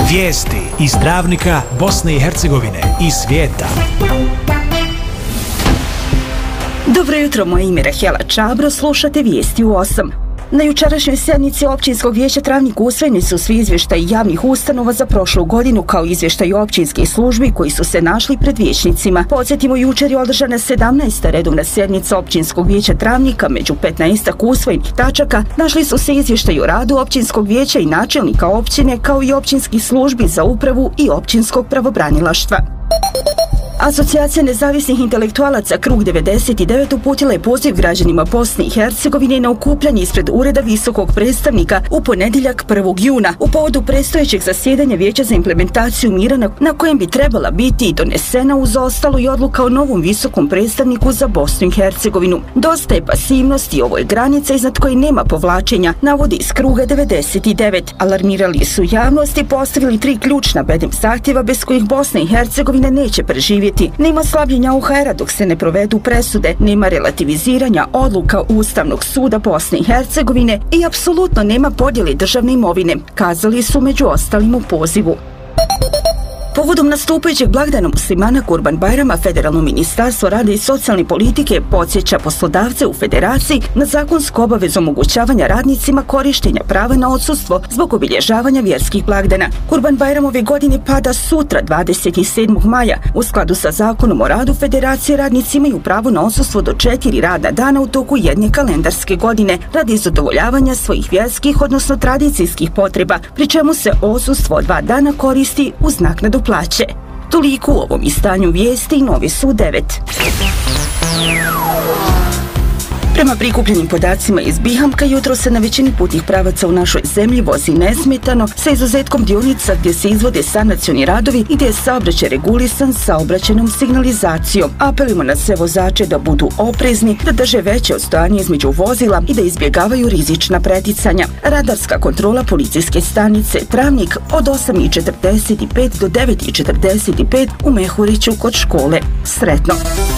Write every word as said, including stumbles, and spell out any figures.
Vijesti iz Travnika, Bosne i Hercegovine i svijeta. Dobro jutro, moje ime je Rahela Čabro, slušate vijesti u osam. Na jučerašnjoj sjednici Općinskog vijeća Travnik usvojeni su svi izvještaji javnih ustanova za prošlu godinu, kao izvještaji općinskih službi koji su se našli pred vijećnicima. Podsjetimo, jučer je održana sedamnaesta redovna sjednica Općinskog vijeća Travnika. Među petnaestak usvojenih tačaka našli su se izvještaji o radu Općinskog vijeća i načelnika općine, kao i općinskih službi za upravu i općinskog pravobranilaštva. Asocijacija nezavisnih intelektualaca Krug devedeset devet uputila je poziv građanima Bosne i Hercegovine na okupljanje ispred Ureda visokog predstavnika u ponedjeljak prvog juna u povodu predstojećeg zasjedanja Vijeća za implementaciju mira na kojem bi trebala biti donesena uz ostalo i odluka o novom visokom predstavniku za Bosnu i Hercegovinu. Dosta je pasivnosti, ovo je granica iznad koje nema povlačenja, navodi iz Kruga devedeset devet. Alarmirali su javnost i postavili tri ključna bedem zahtjeva bez kojih Bosna i Hercegovina neće preživjeti. Nema slabljenja U H R-a dok se ne provedu presude, nema relativiziranja odluka Ustavnog suda Bosne i Hercegovine i apsolutno nema podjele državne imovine, kazali su među ostalim u pozivu. Povodom nastupajućeg blagdana muslimana Kurban-Bajrama, Federalno ministarstvo rada i socijalne politike podsjeća poslodavce u federaciji na zakonsku obavezu omogućavanja radnicima korištenja prava na odsustvo zbog obilježavanja vjerskih blagdana. Kurban-Bajram ove godine pada sutra, dvadeset sedmog maja. U skladu sa zakonom o radu federacije, radnici imaju pravo na odsustvo do četiri radna dana u toku jedne kalendarske godine radi zadovoljavanja svojih vjerskih, odnosno tradicijskih potreba, pri čemu se odsustvo od dva dana koristi uz naknadu plaće. Toliko u ovom izdanju vijesti i Novi su devet. Prema prikupljenim podacima iz Bihamka, jutro se na većini putnih pravaca u našoj zemlji vozi nesmetano, sa izuzetkom dionica gdje se izvode sanacioni radovi i gdje je saobraćaj regulisan saobraćajnom signalizacijom. Apelujemo na sve vozače da budu oprezni, da drže veće odstojanje između vozila i da izbjegavaju rizična preticanja. Radarska kontrola policijske stanice Travnik od osam i četrdeset pet do devet i četrdeset pet u Mehuriću kod škole. Sretno!